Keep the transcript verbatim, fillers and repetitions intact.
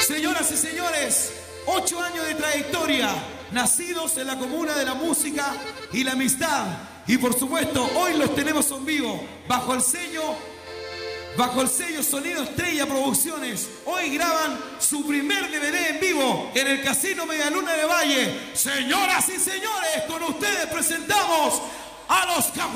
Señoras y señores, ocho años de trayectoria, nacidos en la comuna de la música y la amistad. Y por supuesto, hoy los tenemos en vivo, bajo el sello, bajo el sello Sonido Estrella Producciones. Hoy graban su primer D V D en vivo en el Casino Medialuna de Valle. Señoras y señores, con ustedes presentamos a los